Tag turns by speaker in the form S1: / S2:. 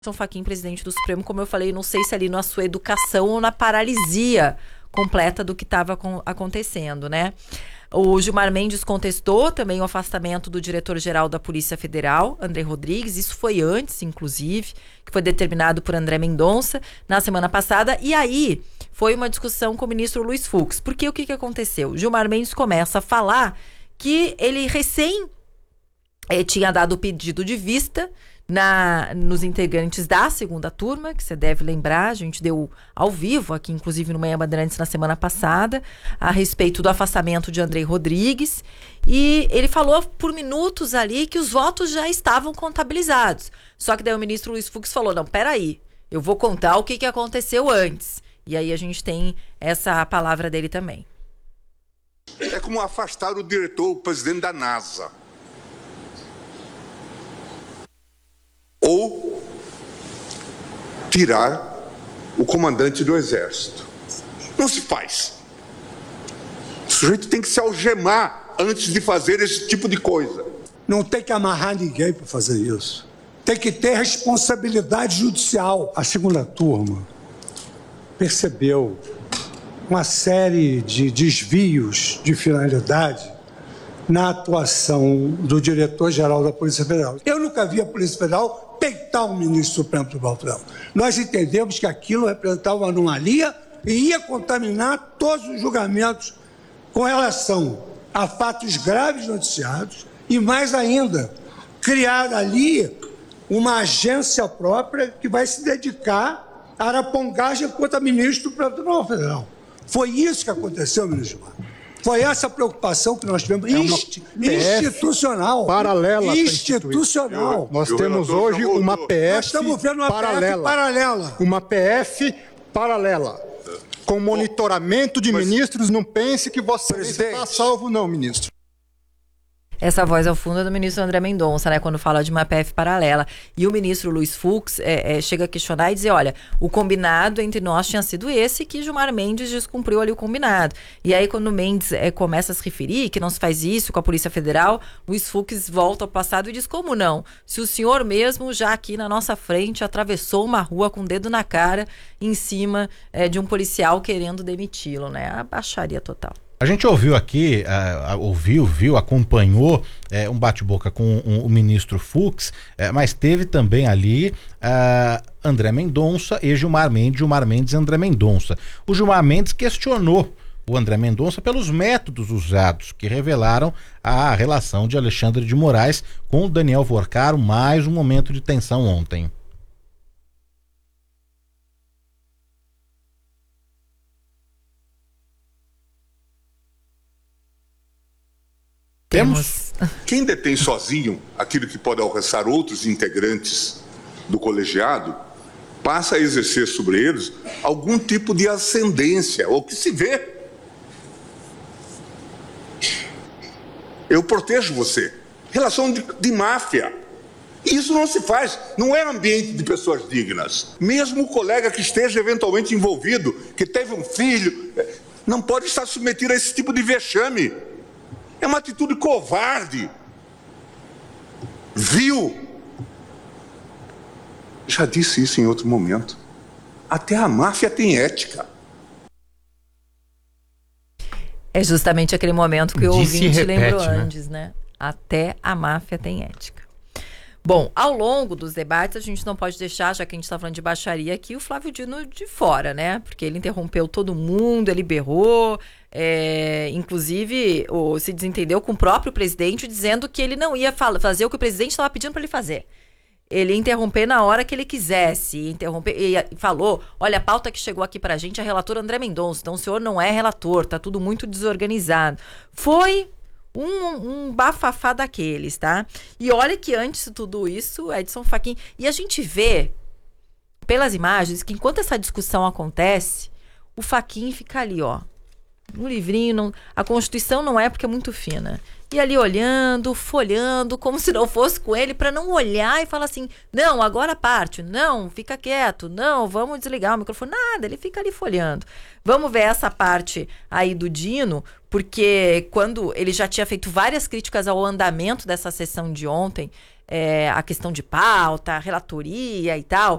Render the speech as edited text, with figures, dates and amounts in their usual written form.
S1: Edson Fachin, presidente do Supremo, como eu falei, não sei se ali na sua educação ou na paralisia completa do que estava acontecendo, né? O Gilmar Mendes contestou também o afastamento do diretor-geral da Polícia Federal, André Rodrigues. Isso foi antes, inclusive, que foi determinado por André Mendonça na semana passada. E aí foi uma discussão com o ministro Luiz Fux. Porque o que aconteceu? Gilmar Mendes começa a falar que ele recém tinha dado o pedido de vista nos integrantes da segunda turma, que você deve lembrar, a gente deu ao vivo aqui, inclusive no Manhã Bandeirantes na semana passada, a respeito do afastamento de André Rodrigues, e ele falou por minutos ali que os votos já estavam contabilizados. Só que daí o ministro Luiz Fux falou, não, peraí, eu vou contar o que aconteceu antes. E aí a gente tem essa palavra dele também.
S2: É como afastar o diretor, o presidente da NASA. Ou tirar o comandante do Exército. Não se faz. O sujeito tem que se algemar antes de fazer esse tipo de coisa.
S3: Não tem que amarrar ninguém para fazer isso. Tem que ter responsabilidade judicial. A segunda turma percebeu uma série de desvios de finalidade na atuação do diretor-geral da Polícia Federal. Eu nunca vi a Polícia Federal peitar o ministro do Supremo Tribunal Federal. Nós entendemos que aquilo representava uma anomalia e ia contaminar todos os julgamentos com relação a fatos graves noticiados e, mais ainda, criar ali uma agência própria que vai se dedicar à arapongagem contra ministro do Supremo Tribunal Federal. Foi isso que aconteceu, ministro Gilmar. Foi essa preocupação que nós tivemos, institucional.
S4: Paralela.
S3: Institucional.
S4: Nós temos hoje uma PF
S3: Nós estamos vendo uma
S4: paralela.
S3: PF paralela.
S4: Uma PF paralela. Com monitoramento de ministros, não pense que você está salvo, não, ministro.
S1: Essa voz ao fundo é do ministro André Mendonça, né? Quando fala de uma PF paralela. E o ministro Luiz Fux chega a questionar e dizer, olha, o combinado entre nós tinha sido esse, que Gilmar Mendes descumpriu ali o combinado. E aí quando o Mendes começa a se referir que não se faz isso com a Polícia Federal, Luiz Fux volta ao passado e diz, como não? Se o senhor mesmo já aqui na nossa frente atravessou uma rua com o dedo na cara em cima de um policial querendo demiti-lo, né? A baixaria total.
S5: A gente ouviu aqui, acompanhou um bate-boca com o ministro Fux, mas teve também ali André Mendonça e Gilmar Mendes e André Mendonça. O Gilmar Mendes questionou o André Mendonça pelos métodos usados que revelaram a relação de Alexandre de Moraes com o Daniel Vorcaro, mais um momento de tensão ontem.
S1: Temos.
S2: Quem detém sozinho aquilo que pode alcançar outros integrantes do colegiado, passa a exercer sobre eles algum tipo de ascendência, ou que se vê. Eu protejo você. Relação de máfia. Isso não se faz, não é ambiente de pessoas dignas. Mesmo o colega que esteja eventualmente envolvido, que teve um filho, não pode estar submetido a esse tipo de vexame. É uma atitude covarde, vil. Já disse isso em outro momento. Até a máfia tem ética.
S1: É justamente aquele momento que o ouvinte lembrou
S5: né?
S1: antes, né? Até a máfia tem ética. Bom, ao longo dos debates, a gente não pode deixar, já que a gente está falando de baixaria aqui, o Flávio Dino de fora, né? Porque ele interrompeu todo mundo, ele berrou, inclusive se desentendeu com o próprio presidente, dizendo que ele não ia fazer o que o presidente estava pedindo para ele fazer. Ele ia interromper na hora que ele quisesse, e falou, olha, a pauta que chegou aqui pra gente é a relatora André Mendonça, então o senhor não é relator, tá tudo muito desorganizado. Foi um bafafá daqueles, tá? E olha que antes de tudo isso, Edson Fachin... E a gente vê, pelas imagens, que enquanto essa discussão acontece, o Fachin fica ali, ó, no livrinho, a Constituição não é porque é muito fina. E ali olhando, folhando, como se não fosse com ele, para não olhar e falar assim, não, agora parte, não, fica quieto, não, vamos desligar o microfone, nada, ele fica ali folhando. Vamos ver essa parte aí do Dino, porque quando ele já tinha feito várias críticas ao andamento dessa sessão de ontem, a questão de pauta, relatoria e tal.